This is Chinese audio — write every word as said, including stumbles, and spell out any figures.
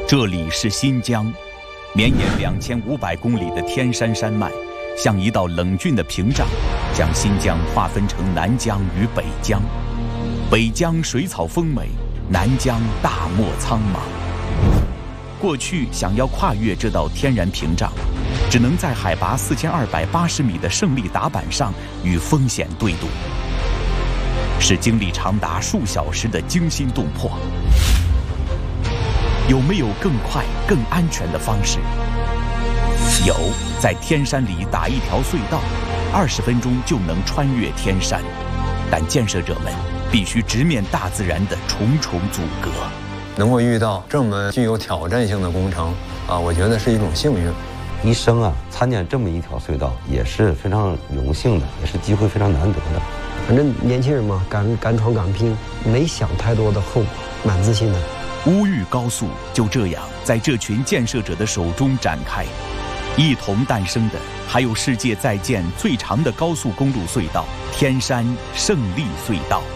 这里是新疆，绵延两千五百公里的天山山脉，像一道冷峻的屏障，将新疆划分成南疆与北疆。北疆水草丰美，南疆大漠苍茫。过去想要跨越这道天然屏障，只能在海拔四千二百八十米的胜利达坂上与风险对赌，是经历长达数小时的惊心动魄。有没有更快、更安全的方式？有，在天山里打一条隧道，二十分钟就能穿越天山。但建设者们必须直面大自然的重重阻隔。 能够遇到这么具有挑战性的工程啊，我觉得是一种幸运。 一生啊，参加这么一条隧道也是非常荣幸的，也是机会非常难得的。 反正年轻人嘛，敢敢闯敢拼，没想太多的后果，蛮自信的。 乌豫高速就这样在这群建设者的手中展开，一同诞生的还有世界在建最长的高速公路隧道——天山胜利隧道。